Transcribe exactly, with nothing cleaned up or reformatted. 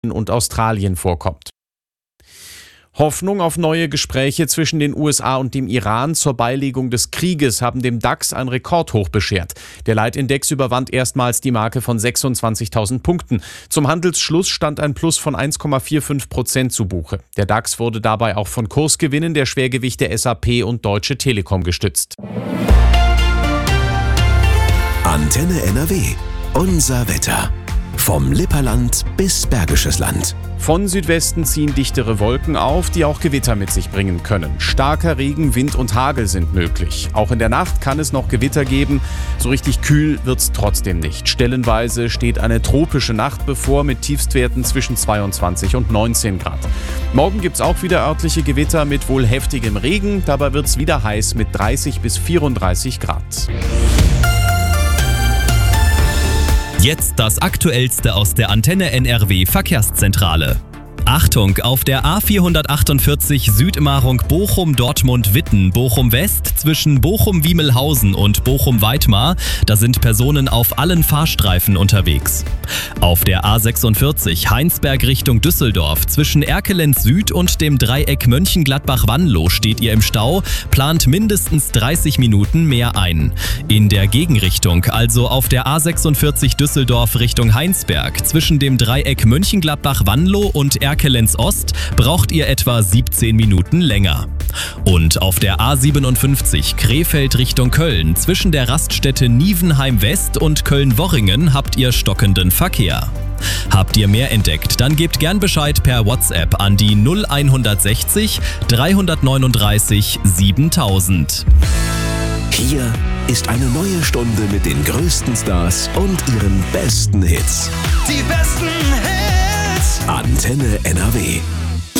und Australien vorkommt. Hoffnung auf neue Gespräche zwischen den U S A und dem Iran zur Beilegung des Krieges haben dem DAX ein Rekordhoch beschert. Der Leitindex überwand erstmals die Marke von sechsundzwanzigtausend Punkten. Zum Handelsschluss stand ein Plus von eins Komma fünfundvierzig Prozent zu Buche. Der DAX wurde dabei auch von Kursgewinnen der Schwergewichte S A P und Deutsche Telekom gestützt. Antenne N R W. Unser Wetter. Vom Lipperland bis Bergisches Land. Von Südwesten ziehen dichtere Wolken auf, die auch Gewitter mit sich bringen können. Starker Regen, Wind und Hagel sind möglich. Auch in der Nacht kann es noch Gewitter geben. So richtig kühl wird's trotzdem nicht. Stellenweise steht eine tropische Nacht bevor mit Tiefstwerten zwischen zweiundzwanzig und neunzehn Grad. Morgen gibt's auch wieder örtliche Gewitter mit wohl heftigem Regen. Dabei wird's wieder heiß mit dreißig bis vierunddreißig Grad. Jetzt das Aktuellste aus der Antenne N R W Verkehrszentrale. Achtung, auf der A vierhundertachtundvierzig Südmarung Bochum-Dortmund-Witten, Bochum-West zwischen Bochum-Wiemelhausen und Bochum-Weitmar, da sind Personen auf allen Fahrstreifen unterwegs. Auf der A sechsundvierzig Heinsberg Richtung Düsseldorf zwischen Erkelenz Süd und dem Dreieck Mönchengladbach-Wanlo steht ihr im Stau, plant mindestens dreißig Minuten mehr ein. In der Gegenrichtung, also auf der A sechsundvierzig Düsseldorf Richtung Heinsberg zwischen dem Dreieck Mönchengladbach-Wanlo und Erkelenz Ost braucht ihr etwa siebzehn Minuten länger. Und auf der A siebenundfünfzig Krefeld Richtung Köln zwischen der Raststätte Nievenheim West und Köln-Worringen habt ihr stockenden Verkehr. Habt ihr mehr entdeckt, dann gebt gern Bescheid per WhatsApp an die null hundertsechzig dreihundertneununddreißig siebentausend. Hier ist eine neue Stunde mit den größten Stars und ihren besten Hits. Die besten Hits. Antenne N R W.